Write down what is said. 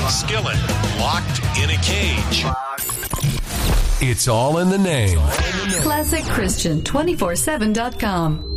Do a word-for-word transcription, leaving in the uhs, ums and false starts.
Skillet, locked in a cage. It's all in the name. Classic Christian two forty-seven dot com.